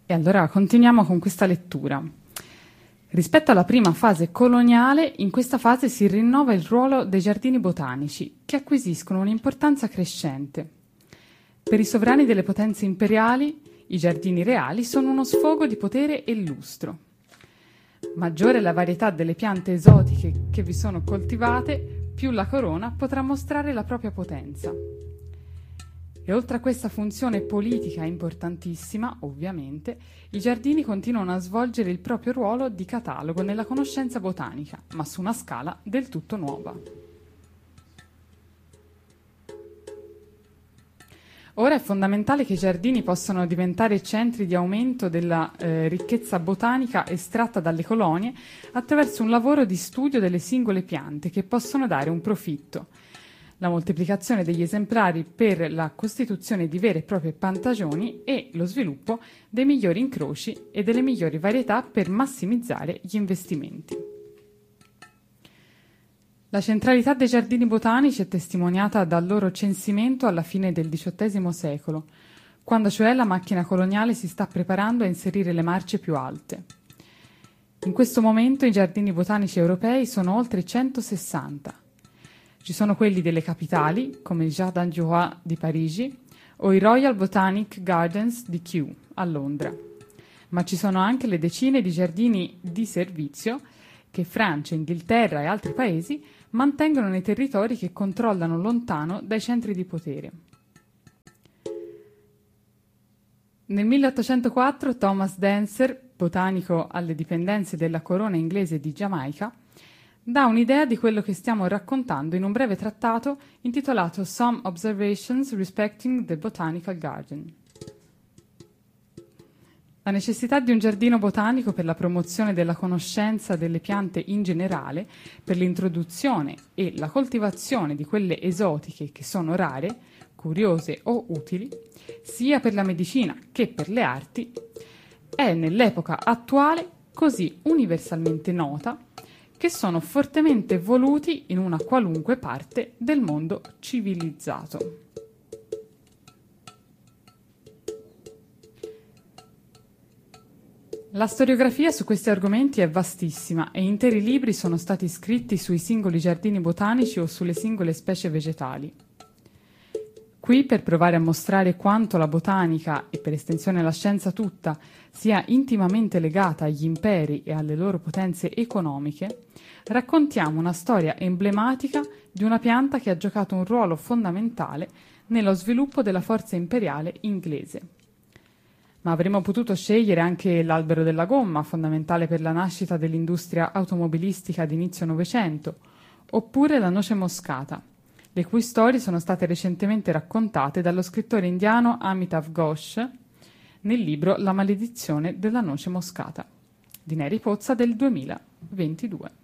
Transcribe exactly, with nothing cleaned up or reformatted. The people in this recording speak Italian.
E allora continuiamo con questa lettura. Rispetto alla prima fase coloniale, in questa fase si rinnova il ruolo dei giardini botanici, che acquisiscono un'importanza crescente. Per i sovrani delle potenze imperiali, i giardini reali sono uno sfogo di potere e lustro. Maggiore la varietà delle piante esotiche che vi sono coltivate, più la corona potrà mostrare la propria potenza. E oltre a questa funzione politica importantissima, ovviamente, i giardini continuano a svolgere il proprio ruolo di catalogo nella conoscenza botanica, ma su una scala del tutto nuova. Ora è fondamentale che i giardini possano diventare centri di aumento della eh, ricchezza botanica estratta dalle colonie attraverso un lavoro di studio delle singole piante che possono dare un profitto. La moltiplicazione degli esemplari per la costituzione di vere e proprie piantagioni e lo sviluppo dei migliori incroci e delle migliori varietà per massimizzare gli investimenti. La centralità dei giardini botanici è testimoniata dal loro censimento alla fine del diciottesimo secolo, quando cioè la macchina coloniale si sta preparando a inserire le marce più alte. In questo momento i giardini botanici europei sono oltre centosessanta. Ci sono quelli delle capitali, come il Jardin du Roi di Parigi o i Royal Botanic Gardens di Kew, a Londra. Ma ci sono anche le decine di giardini di servizio che Francia, Inghilterra e altri paesi mantengono nei territori che controllano lontano dai centri di potere. Nel milleottocentoquattro Thomas Dancer, botanico alle dipendenze della corona inglese di Giamaica, dà un'idea di quello che stiamo raccontando in un breve trattato intitolato Some Observations Respecting the Botanical Garden. La necessità di un giardino botanico per la promozione della conoscenza delle piante in generale, per l'introduzione e la coltivazione di quelle esotiche che sono rare, curiose o utili, sia per la medicina che per le arti, è nell'epoca attuale così universalmente nota che sono fortemente voluti in una qualunque parte del mondo civilizzato. La storiografia su questi argomenti è vastissima e interi libri sono stati scritti sui singoli giardini botanici o sulle singole specie vegetali. Qui, per provare a mostrare quanto la botanica, e per estensione la scienza tutta, sia intimamente legata agli imperi e alle loro potenze economiche, raccontiamo una storia emblematica di una pianta che ha giocato un ruolo fondamentale nello sviluppo della forza imperiale inglese. Ma avremmo potuto scegliere anche l'albero della gomma, fondamentale per la nascita dell'industria automobilistica di inizio Novecento, oppure la noce moscata, le cui storie sono state recentemente raccontate dallo scrittore indiano Amitav Ghosh nel libro La maledizione della noce moscata, di Neri Pozza del duemilaventidue.